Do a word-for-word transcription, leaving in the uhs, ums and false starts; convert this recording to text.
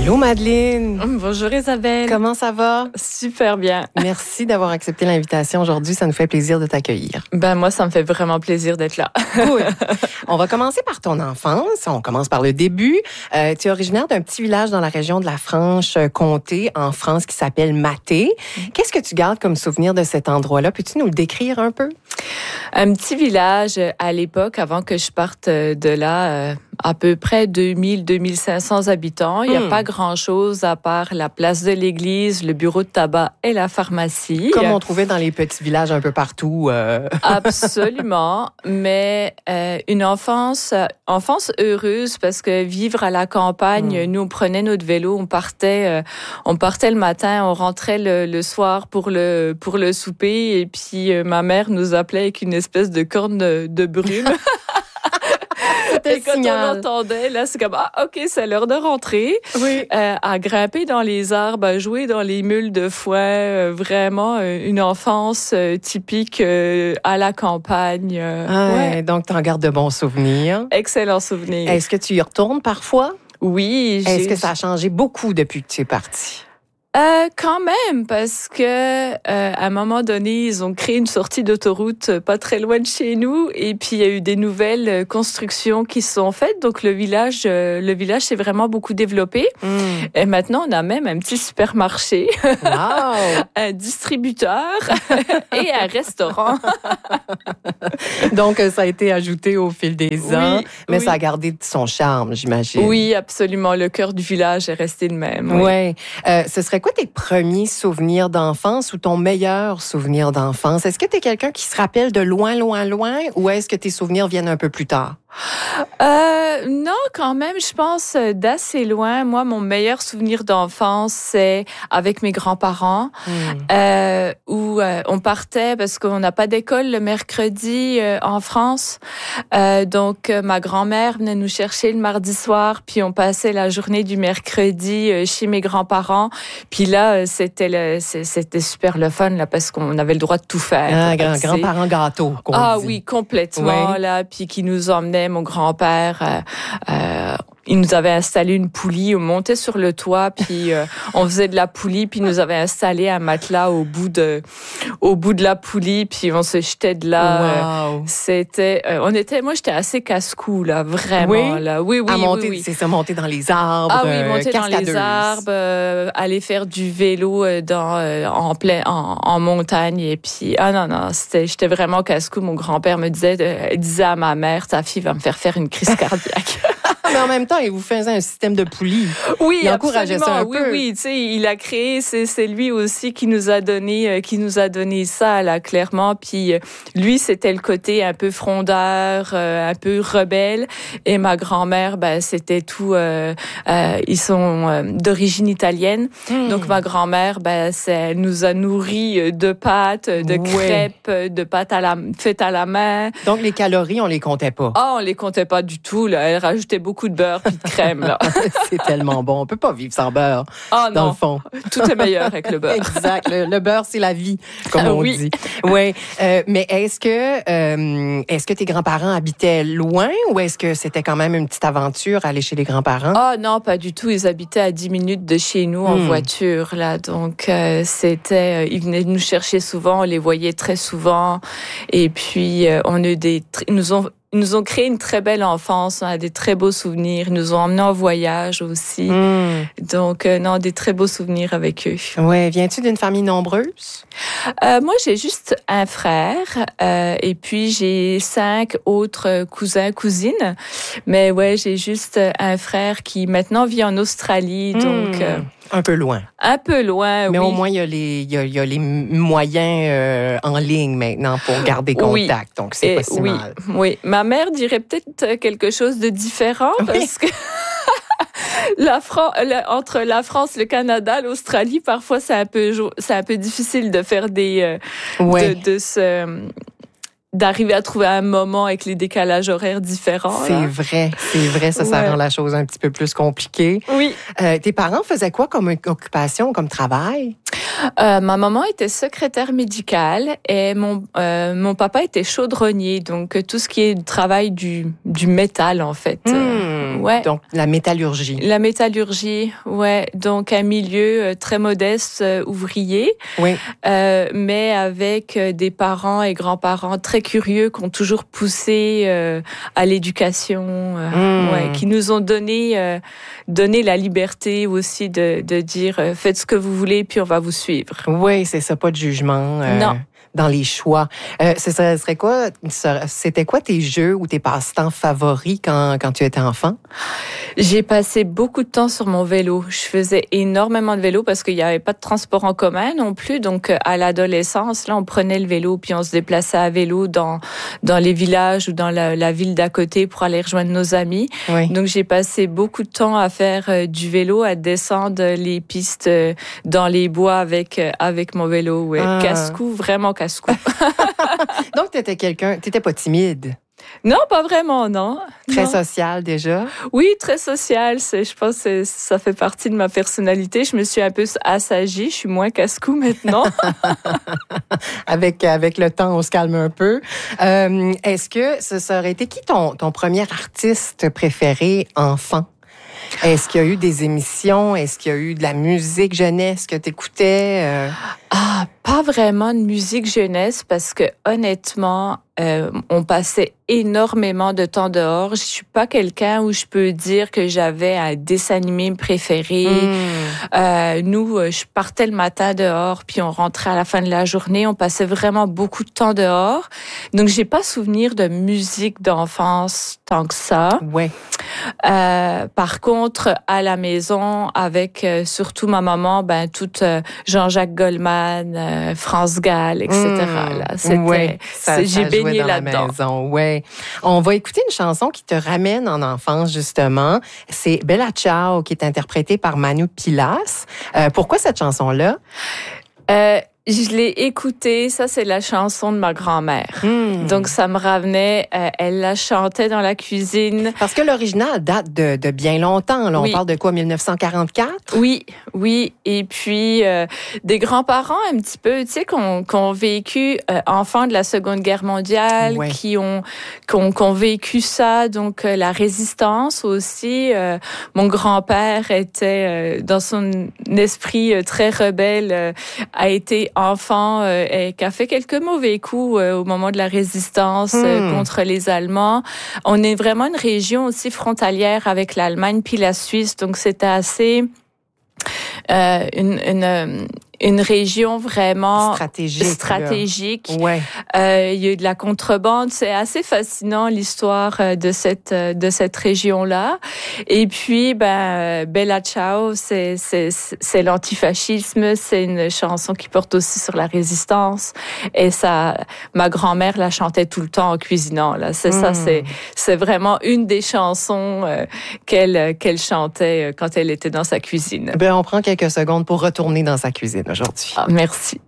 Allô, Madeleine. Bonjour Isabelle. Comment ça va? Super bien. Merci d'avoir accepté l'invitation aujourd'hui. Ça nous fait plaisir de t'accueillir. Ben moi, ça me fait vraiment plaisir d'être là. Cool. On va commencer par ton enfance. On commence par le début. Euh, tu es originaire d'un petit village dans la région de la Franche-Comté, en France, qui s'appelle Mathé. Qu'est-ce que tu gardes comme souvenir de cet endroit-là? Peux-tu nous le décrire un peu? Un petit village à l'époque, avant que je parte de là, euh, à peu près deux mille à deux mille cinq cents habitants. Il n'y a Hmm. pas grand-chose à part la place de l'église, le bureau de tabac et la pharmacie. Comme on trouvait dans les petits villages un peu partout. Euh... Absolument, mais euh, une enfance, enfance heureuse parce que vivre à la campagne, Mm. nous on prenait notre vélo, on partait, euh, on partait le matin, on rentrait le, le soir pour le pour le souper et puis euh, ma mère nous appelait avec une espèce de corne de, de brume. Et quand signal. on l'entendait, là, c'est comme, ah, OK, c'est l'heure de rentrer. Oui. Euh, à grimper dans les arbres, à jouer dans les mules de foin. Euh, vraiment, euh, une enfance euh, typique euh, à la campagne. Euh, Ah, ouais. donc, tu en gardes de bons souvenirs. Excellent souvenir. Est-ce que tu y retournes parfois? Oui. Est-ce j'ai- que ça a changé beaucoup depuis que tu es partie? Euh, quand même, parce que euh, à un moment donné, ils ont créé une sortie d'autoroute euh, pas très loin de chez nous, et puis il y a eu des nouvelles euh, constructions qui se sont faites. Donc le village, euh, le village s'est vraiment beaucoup développé. Mm. Et maintenant, on a même un petit supermarché, Wow! un distributeur et un restaurant. Donc, euh, ça a été ajouté au fil des Oui, ans, mais oui. ça a gardé son charme, j'imagine. Oui, absolument. Le cœur du village est resté le même. Oui. Oui. Ouais. Euh, ce serait quoi tes premiers souvenirs d'enfance ou ton meilleur souvenir d'enfance? Est-ce que tu es quelqu'un qui se rappelle de loin, loin, loin ou est-ce que tes souvenirs viennent un peu plus tard? Euh, non, quand même, je pense euh, d'assez loin. Moi, mon meilleur souvenir d'enfance, c'est avec mes grands-parents, Mm. euh, où euh, on partait parce qu'on n'a pas d'école le mercredi euh, en France. Euh, donc, euh, ma grand-mère venait nous chercher le mardi soir, puis on passait la journée du mercredi euh, chez mes grands-parents. Puis là, euh, c'était le, c'est- c'était super le fun là parce qu'on avait le droit de tout faire. Ah, grand, Fait que c'est- grands-parents gâteaux, qu'on Ah dit. oui, complètement, Oui. là, puis qui nous emmenait, mon grand-père, euh, euh, il nous avait installé une poulie, on montait sur le toit, puis euh, on faisait de la poulie, puis il nous avait installé un matelas au bout de, au bout de la poulie, puis on se jetait de là. Wow. C'était, euh, on était, moi j'étais assez casse-cou là, vraiment Oui? là, oui oui à monter, oui, oui. c'est ça, monter dans les arbres. Ah oui, euh, monter dans les cascadeuse. arbres, euh, aller faire du vélo euh, dans euh, en plein en, en montagne et puis ah non non, c'était j'étais vraiment casse-cou. Mon grand-père me disait euh, disait à ma mère, ta fille va me faire faire une crise cardiaque. Mais en même temps, il vous faisait un système de poulie. Oui, Il encourageait ça un absolument. peu. Oui, oui, tu sais, il a créé, c'est, c'est lui aussi qui nous a donné, euh, qui nous a donné ça, là, clairement. Puis euh, lui, c'était le côté un peu frondeur, euh, un peu rebelle. Et ma grand-mère, ben, c'était tout, euh, euh, ils sont euh, d'origine italienne. Mm. Donc, ma grand-mère, ben, c'est, elle nous a nourris de pâtes, de Ouais. crêpes, de pâtes à la, faites à la main. Donc, les calories, on les comptait pas. Ah, on les comptait pas du tout, là. Elle rajoutait beaucoup de beurre puis de crème, là. C'est tellement bon. On peut pas vivre sans beurre, Ah dans le non, fond. tout est meilleur avec le beurre. Exact. Le, le beurre, c'est la vie, comme Ah on oui. dit. Oui. Euh, mais est-ce que, euh, est-ce que tes grands-parents habitaient loin ou est-ce que c'était quand même une petite aventure aller chez les grands-parents? Ah non, pas du tout. Ils habitaient à dix minutes de chez nous en Hmm. voiture, là. Donc, euh, c'était... euh, ils venaient nous chercher souvent, on les voyait très souvent. Et puis, euh, on a eu des... tr- Ils nous ont... Ils nous ont créé une très belle enfance, on a des très beaux souvenirs. Ils nous ont emmenés en voyage aussi. Hmm. Donc, euh, non, des très beaux souvenirs avec eux. Ouais. Viens-tu d'une famille nombreuse? Euh, moi, j'ai juste un frère euh, et puis j'ai cinq autres cousins, cousines. Mais ouais, j'ai juste un frère qui maintenant vit en Australie, donc Hmm. euh, Un peu loin. un peu loin. Mais oui. au moins, il y a les, il y a, il y a les moyens euh, en ligne maintenant pour garder Oui. contact. Donc, c'est Et pas si oui, mal. oui. Ma mère dirait peut-être quelque chose de différent Oui. parce que la Fran- la- entre la France, le Canada, l'Australie, parfois c'est un peu jo- c'est un peu difficile de faire des euh, Ouais. de, de se d'arriver à trouver un moment avec les décalages horaires différents. C'est là. vrai, c'est vrai, ça, ça Ouais. rend la chose un petit peu plus compliquée. Oui. Euh, tes parents faisaient quoi comme occupation, comme travail? Euh, ma maman était secrétaire médicale et mon euh, mon papa était chaudronnier, donc tout ce qui est travail du du métal en fait. Mmh, euh, ouais. Donc la métallurgie. La métallurgie, ouais. Donc un milieu très modeste, euh, ouvrier, oui. euh, mais avec des parents et grands-parents très curieux qui ont toujours poussé euh, à l'éducation, euh, mmh. ouais, qui nous ont donné euh, donné la liberté aussi de de dire euh, faites ce que vous voulez puis on va vous suivre. Oui, c'est ça, pas de jugement euh, non. dans les choix. Euh, ce serait, serait quoi, c'était quoi tes jeux ou tes passe-temps favoris quand, quand tu étais enfant? J'ai passé beaucoup de temps sur mon vélo. Je faisais énormément de vélo parce qu'il n'y avait pas de transport en commun non plus. Donc, à l'adolescence, là, on prenait le vélo puis on se déplaçait à vélo dans, dans les villages ou dans la, la ville d'à côté pour aller rejoindre nos amis. Oui. Donc, j'ai passé beaucoup de temps à faire euh, du vélo, à descendre les pistes euh, dans les bois avec, euh, avec mon vélo. Ouais. Ah. Casse-cou, vraiment casse-cou. Donc, tu étais quelqu'un, tu n'étais pas timide? Non, pas vraiment, non. Très non. social déjà? Oui, très social. C'est, je pense que ça fait partie de ma personnalité. Je me suis un peu assagie. Je suis moins casse-cou maintenant. avec, avec le temps, on se calme un peu. Euh, est-ce que ce serait été qui ton, ton premier artiste préféré enfant? Est-ce qu'il y a eu des émissions? Est-ce qu'il y a eu de la musique jeunesse que tu écoutais? Euh... Ah, pas vraiment de musique jeunesse parce que honnêtement, euh, on passait énormément de temps dehors. Je suis pas quelqu'un où je peux dire que j'avais un dessin animé préféré. Mmh. Euh, nous, je partais le matin dehors, puis on rentrait à la fin de la journée. On passait vraiment beaucoup de temps dehors. Donc, j'ai pas souvenir de musique d'enfance tant que ça. Ouais. Euh, par contre, à la maison, avec euh, surtout ma maman, ben toute euh, Jean-Jacques Goldman, euh, France Gall, et cetera. Mmh. Là, c'était, ouais, ça, j'ai ça baigné dans là-dedans. La maison, ouais. On va écouter une chanson qui te ramène en enfance justement. C'est Bella Ciao qui est interprétée par Manu Pilas. Euh, pourquoi cette chanson-là? Euh, Je l'ai écoutée, ça c'est la chanson de ma grand-mère. Mmh. Donc ça me ramenait, euh, elle la chantait dans la cuisine. Parce que l'original date de, de bien longtemps, là. On oui. parle de quoi, dix-neuf cent quarante-quatre? Oui, oui. Et puis euh, des grands-parents un petit peu, tu sais, qui ont, qui ont vécu euh, enfants de la Seconde Guerre mondiale, ouais. qui ont, qui ont, qui ont vécu ça, donc euh, la résistance aussi. Euh, mon grand-père était, euh, dans son esprit euh, très rebelle, euh, a été enfant euh, et qui a fait quelques mauvais coups euh, au moment de la résistance euh, mmh. contre les Allemands. On est vraiment une région aussi frontalière avec l'Allemagne puis la Suisse, donc c'était assez euh, une, une une région vraiment stratégique. stratégique. Ouais. Euh, il y a eu de la contrebande. C'est assez fascinant l'histoire de cette de cette région-là. Et puis, ben Bella Ciao, c'est c'est c'est l'antifascisme. C'est une chanson qui porte aussi sur la résistance. Et ça, ma grand-mère la chantait tout le temps en cuisinant. Là, c'est mmh. ça. C'est c'est vraiment une des chansons euh, qu'elle qu'elle chantait quand elle était dans sa cuisine. Ben on prend quelques secondes pour retourner dans sa cuisine aujourd'hui. Ah, merci.